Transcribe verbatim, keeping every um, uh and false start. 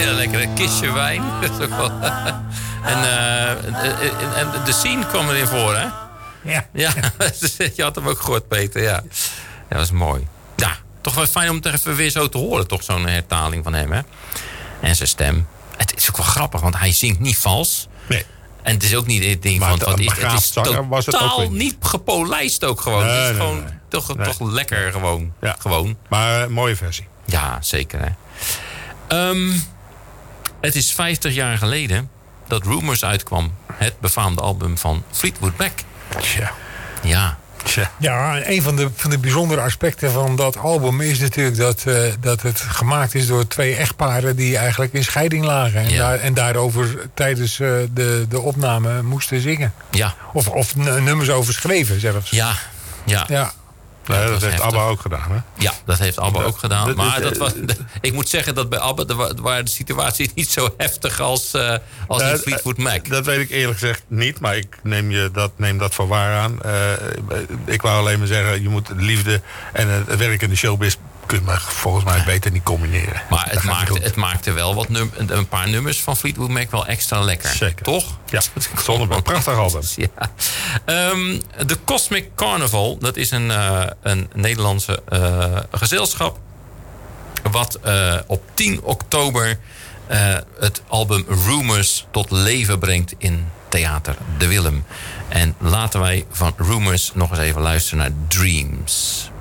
Ja, lekker een kistje wijn. en, uh, en de scene kwam erin voor, hè? Ja. Ja, je had hem ook gehoord, Peter. Ja, ja, dat is mooi. Ja, toch wel fijn om het even weer zo te horen. Toch zo'n hertaling van hem, hè? En zijn stem. Het is ook wel grappig, want hij zingt niet vals. Nee. En het is ook niet het ding maar van... de, wat is, het is totaal was het ook niet gepolijst ook gewoon. Nee, het is nee, gewoon nee. Toch, nee. toch lekker gewoon. Ja. gewoon. Maar een uh, mooie versie. Ja, zeker. Hè. Um, het is vijftig jaar geleden dat Rumours uitkwam. Het befaamde album van Fleetwood Mac. Tja. Ja. Tja. Ja, een van de, van de bijzondere aspecten van dat album is natuurlijk dat, uh, dat het gemaakt is door twee echtparen die eigenlijk in scheiding lagen. En, ja. daar, en daarover tijdens uh, de, de opname moesten zingen. Ja. Of, of nummers over schreven zelfs. Ja, ja. ja. Nee, dat, dat heeft heftig. ABBA ook gedaan, hè? Ja, dat heeft ABBA dat, ook gedaan. Dat, maar dat, dat was, ik moet zeggen dat bij ABBA de, waren de situatie niet zo heftig als, uh, als in uh, Fleetwood Mac. Dat weet ik eerlijk gezegd niet, maar ik neem, je dat, neem dat voor waar aan. Uh, ik wou alleen maar zeggen, je moet de liefde en het werk in de showbiz kun je maar volgens mij beter niet combineren. Maar het maakte, het maakte wel wat num- een paar nummers van Fleetwood Mac wel extra lekker. Zeker. Toch? Ja, zonder een prachtig album. Ja. Um, de Cosmic Carnival, dat is een, uh, een Nederlandse uh, gezelschap. Wat uh, op tien oktober uh, het album Rumours tot leven brengt in Theater De Willem. En laten wij van Rumours nog eens even luisteren naar Dreams.